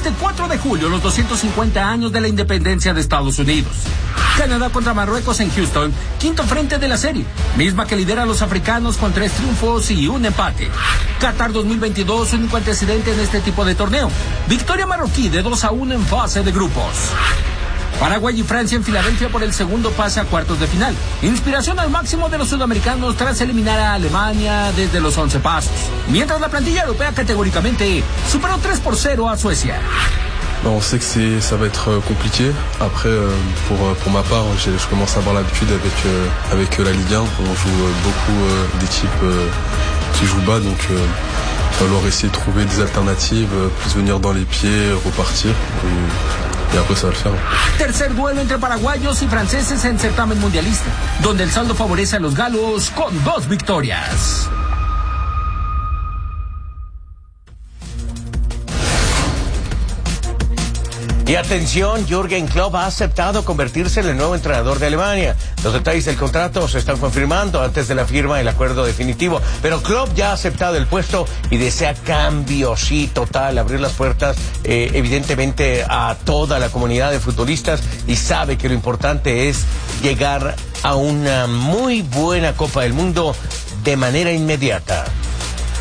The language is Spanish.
este 4 de julio los 250 años de la independencia de Estados Unidos. Canadá contra Marruecos en Houston, quinto frente de la serie, misma que lidera a los africanos con 3 triunfos y un empate. Qatar 2022, único antecedente en este tipo de torneo. Victoria marroquí de 2-1 en fase de grupos. Paraguay y Francia en Filadelfia por el segundo pase a cuartos de final. Inspiración al máximo de los sudamericanos tras eliminar a Alemania desde los 11 pasos. Mientras la plantilla europea categóricamente superó 3-0 a Suecia. On sait que ça va être compliqué. Après, pour ma part, je commence à avoir l'habitude avec la Ligue 1. On joue beaucoup d'équipes qui jouent bas, donc il va falloir essayer de trouver des alternatives, plus venir dans les pieds, repartir. Y après ça va le faire. Tercer duelo entre paraguayos y franceses en certamen mundialista, donde el saldo favorece a los galos con 2 victorias. Y atención, Jürgen Klopp ha aceptado convertirse en el nuevo entrenador de Alemania. Los detalles del contrato se están confirmando antes de la firma del acuerdo definitivo. Pero Klopp ya ha aceptado el puesto y desea cambio, sí, total, abrir las puertas evidentemente a toda la comunidad de futbolistas y sabe que lo importante es llegar a una muy buena Copa del Mundo de manera inmediata.